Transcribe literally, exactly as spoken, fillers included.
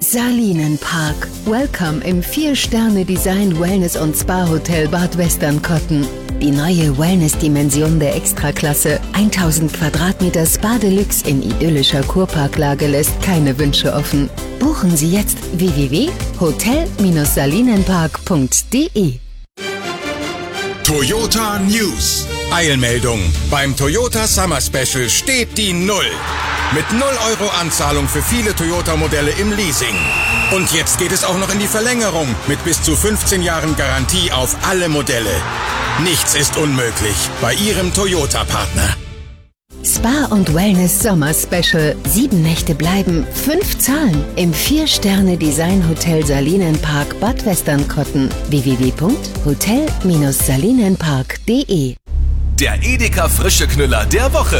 Salinenpark. Welcome im vier Sterne Design Wellness und Spa Hotel Bad Westernkotten. Die neue Wellness-Dimension der Extraklasse. tausend Quadratmeter Spa Deluxe in idyllischer Kurparklage lässt keine Wünsche offen. Buchen Sie jetzt w w w punkt hotel Bindestrich salinenpark punkt d e. Toyota News. Eilmeldung. Beim Toyota Summer Special steht die Null. Mit null Euro Anzahlung für viele Toyota-Modelle im Leasing. Und jetzt geht es auch noch in die Verlängerung mit bis zu fünfzehn Jahren Garantie auf alle Modelle. Nichts ist unmöglich bei Ihrem Toyota-Partner. Spa und Wellness Sommer Special. Sieben Nächte bleiben, fünf zahlen. Im vier Sterne Design Hotel Salinenpark Bad Westernkotten. w w w punkt hotel Bindestrich salinenpark punkt d e. Der Edeka Frische Knüller der Woche.